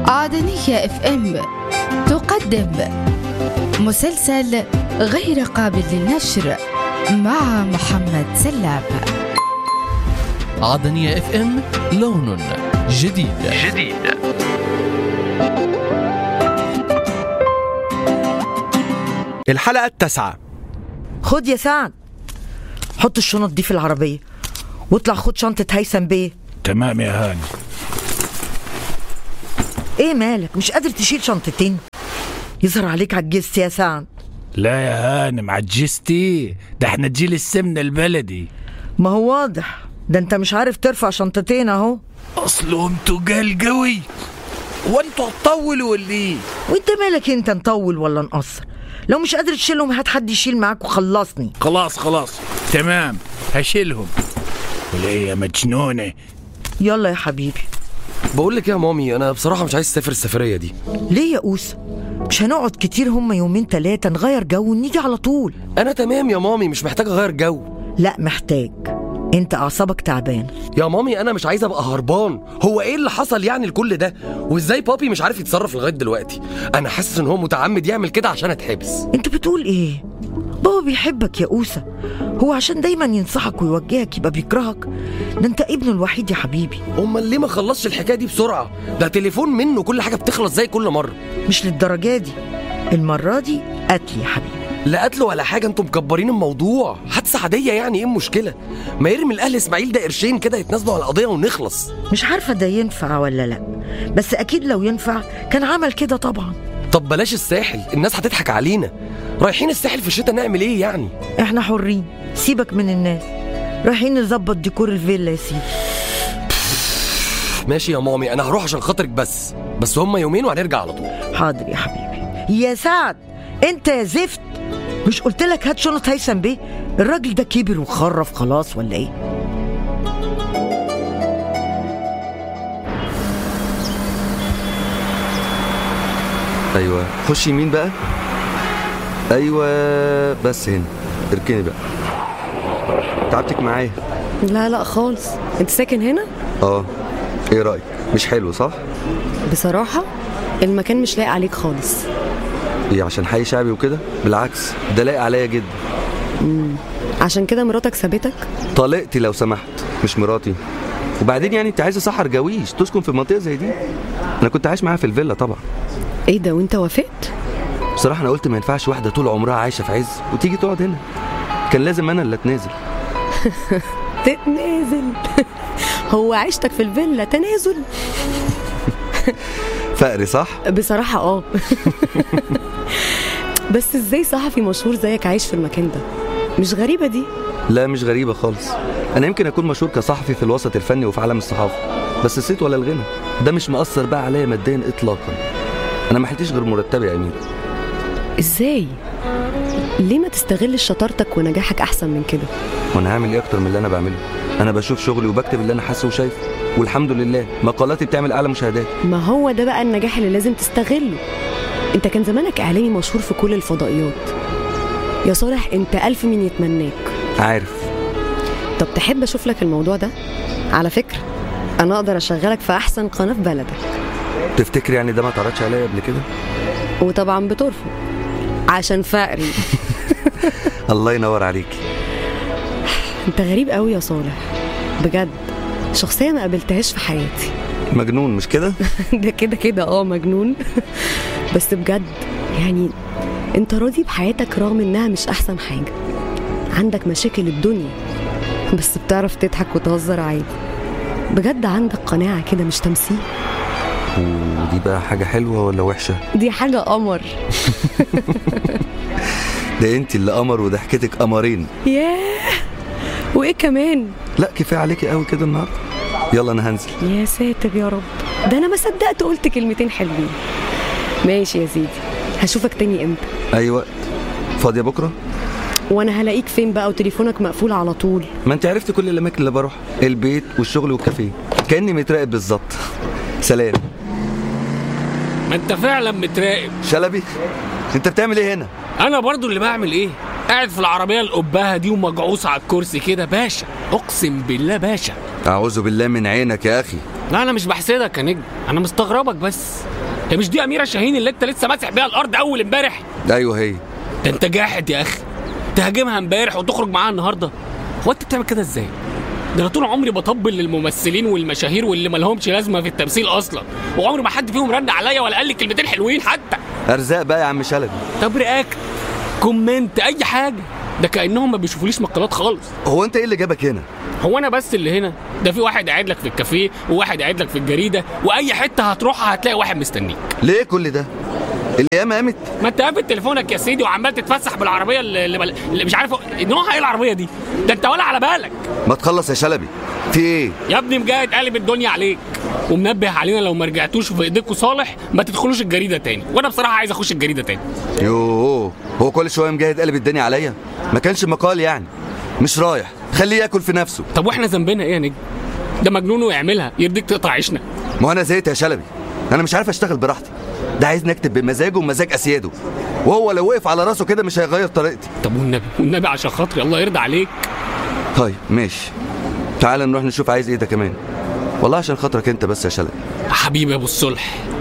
عدنية اف ام تقدم مسلسل غير قابل للنشر مع محمد سلام. عدنية اف ام، لون جديد. الحلقة 9. خد يا سعد، حط الشنط دي في العربية واطلع خد شنطة هيثم بيه. تمام يا هاني. ايه مالك مش قادر تشيل شنطتين؟ يظهر عليك عجزت يا سعد. لا يا هانم عجزتي، ده احنا جيل السمنة البلدي. ما هو واضح، ده انت مش عارف ترفع شنطتين اهو. اصلهم تقال قوي، وانتوا هتطولوا ولا ايه؟ وانت مالك انت نطول ولا نقصر؟ لو مش قادر تشيلهم هات حد يشيل معاك وخلصني. خلاص تمام هشيلهم. ولا ايه يا مجنونة؟ يلا يا حبيبي. بقول لك يا مامي، انا بصراحه مش عايز اسافر السفريه دي. ليه يا أوسة؟ مش هنقعد كتير، هم يومين 3 نغير جو ونيجي على طول. انا تمام يا مامي، مش محتاج اغير جو. لا محتاج، انت اعصابك تعبان. يا مامي انا مش عايز ابقى هربان. هو ايه اللي حصل يعني لكل ده؟ وازاي بابي مش عارف يتصرف لغايه دلوقتي؟ انا حاسس ان هو متعمد يعمل كده عشان اتحبس. انت بتقول ايه؟ بابا بيحبك يا أوسة، هو عشان دايما ينصحك ويوجهك يبقى بيكرهك؟ ده انت ابنه الوحيد يا حبيبي. امال ليه ما خلصش الحكايه دي بسرعه؟ ده تليفون منه كل حاجه بتخلص زي كل مره. مش للدرجه دي، المره دي قتل يا حبيبي. لا قتل ولا حاجه، انتوا مكبرين الموضوع. حادثه عاديه يعني، ايه المشكله؟ ما يرمي الاهل اسماعيل ده قرشين كده يتنازلوا على القضيه ونخلص. مش عارفه ده ينفع ولا لا، بس اكيد لو ينفع كان عمل كده طبعا. طب بلاش الساحل، الناس هتضحك علينا. رايحين الساحل في الشتاء نعمل ايه يعني؟ احنا حرين، سيبك من الناس. رايحين نظبط ديكور الفيلا يا سيدي. ماشي يا مامي، انا هروح عشان خاطرك بس هم يومين وهنرجع على طول. حاضر يا حبيبي. يا سعد انت يا زفت، مش قلتلك هات شنط هيثم بيه؟ الراجل ده كبر وخرف خلاص ولا ايه؟ ايوه خش يمين بقى. ايوه بس هنا اركني بقى. تعبتك معايا؟ لا خالص. انت ساكن هنا؟ ايه رايك؟ مش حلو صح؟ بصراحه المكان مش لايق عليك خالص. ايه عشان حي شعبي وكده؟ بالعكس ده لايق عليا جدا. عشان كده مراتك سابتك؟ طلقتي لو سمحت، مش مراتي. وبعدين يعني انت عايزه سحر جويش تسكن في منطقه زي دي؟ انا كنت عايش معاها في الفيلا طبعا. ايه ده وانت وافقت؟ بصراحه انا قلت ما ينفعش واحده طول عمرها عايشه في عز وتيجي تقعد هنا. كان لازم انا اللي اتنازل. تتنازل؟ هو عيشتك في الفيلا تنازل؟ فقري صح؟ بصراحه بس ازاي صحفي مشهور زيك عايش في المكان ده؟ مش غريبه دي؟ لا مش غريبه خالص. انا يمكن اكون مشهور كصحفي في الوسط الفني وفي عالم الصحافه، بس الصيت ولا الغنى ده مش مؤثر بقى عليا ماديا اطلاقا. انا ما حلتش غير مرتبي يا امين. ازاي؟ ليه ما تستغلش شطارتك ونجاحك احسن من كده؟ وانا هعمل ايه اكتر من اللي انا بعمله؟ انا بشوف شغلي وبكتب اللي انا حاسه وشايفه، والحمد لله مقالاتي بتعمل اعلى مشاهدات. ما هو ده بقى النجاح اللي لازم تستغله. انت كان زمانك اعلامي مشهور في كل الفضائيات يا صالح. انت 1000 من يتمناك. عارف. طب تحب اشوف لك الموضوع ده؟ على فكره انا اقدر اشغلك في احسن قناه في بلدك. تفتكر يعني ده ما اتعرضش عليا قبل كده؟ وطبعا بترفض عشان فقري. الله ينور عليكي. انت غريب قوي يا صالح بجد، شخصيه ما قابلتهاش في حياتي. مجنون مش كده؟ ده كده مجنون. بس بجد يعني انت راضي بحياتك رغم انها مش احسن حاجه. عندك مشاكل الدنيا بس بتعرف تضحك وتهزر عادي. بجد عندك قناعه كده مش تمثيل. ودي بقى حاجه حلوه ولا وحشه؟ دي حاجه قمر. ده انت اللي قمر وضحكتك قمرين. ياه، وايه كمان؟ لا كفايه عليكي قوي كده النهارده. يلا انا هنزل. يا ساتر يا رب، ده انا ما صدقت قلت كلمتين حلوين. ماشي يا سيدي، هشوفك تاني امتى؟ اي وقت. فاضيه بكره؟ وانا هلاقيك فين بقى وتليفونك مقفول على طول؟ ما انت عرفت كل الاماكن اللي بروح، البيت والشغل والكافيه، كاني متراقب بالظبط. سلام. ما انت فعلا متراقب. شلبي انت بتعمل ايه هنا؟ انا برضو اللي بعمل ايه؟ قاعد في العربيه القباها دي ومجعوص على الكرسي كده. باشا اقسم بالله باشا اعوذ بالله من عينك يا اخي. لا انا مش بحسدك يا نجم، انا مستغربك بس. هي مش دي اميره شاهين اللي انت لسه ماسح بيها الارض اول امبارح؟ ايوه هي. ده انت جاحد يا اخي، تهاجمها امبارح وتخرج معاها النهارده. هو انت بتعمل كده ازاي؟ ده انا طول عمري بطبل للممثلين والمشاهير واللي مالهمش لازمه في التمثيل اصلا، وعمري ما حد فيهم رن عليا ولا قال لي كلمتين حلوين حتى. ارزاق بقى يا عم شلبي. طب رياكت، كومنت، اي حاجه، ده كانهم ما بيشوفوليش مقالات خالص. هو انت ايه اللي جابك هنا؟ هو انا بس اللي هنا؟ ده في واحد قاعد لك في الكافيه وواحد قاعد لك في الجريده، واي حته هتروحها هتلاقي واحد مستنيك. ليه كل ده؟ القيامه قامت؟ ما انت قافل تليفونك يا سيدي وعمال تتفسح بالعربيه اللي مش عارف نوعها ايه العربيه دي. ده انت ولا على بالك. ما تخلص يا شلبي، في ايه؟ يا ابني مجاهد قالب الدنيا عليك ومنبه علينا لو ما رجعتوش في ايديكوا صالح ما تدخلوش الجريده تاني، وانا بصراحه عايز اخش الجريده تاني. يوه، هو كل شويه مجاهد قلب الدنيا عليا؟ ما كانش مقال يعني. مش رايح، خليه ياكل في نفسه. طب واحنا ذنبنا ايه يا نجم؟ ده مجنون ويعملها، يرضيك تقطع عيشنا؟ ما انا زهقت يا شلبي، انا مش عارف اشتغل براحتي. ده عايز نكتب بمزاجه ومزاج اسياده، وهو لو وقف على راسه كده مش هيغير طريقتي. طب والنبي عشان خاطري الله يرضى عليك. طيب ماشي، تعال نروح نشوف عايز ايه ده كمان، والله عشان خاطرك انت بس يا شلبي. حبيبي يا ابو الصلح.